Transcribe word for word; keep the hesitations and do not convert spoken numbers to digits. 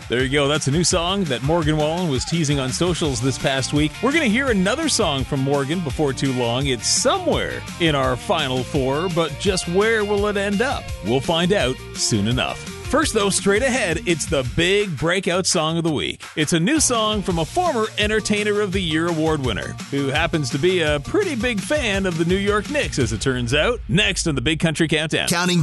There you go. That's a new song that Morgan Wallen was teasing on socials this past week. We're going to hear another song from Morgan before too long. It's somewhere in our Final Four, but just where will it end up? We'll find out soon enough. First, though, straight ahead, it's the big breakout song of the week. It's a new song from a former Entertainer of the Year award winner, who happens to be a pretty big fan of the New York Knicks, as it turns out. Next on the Big Country Countdown. Counting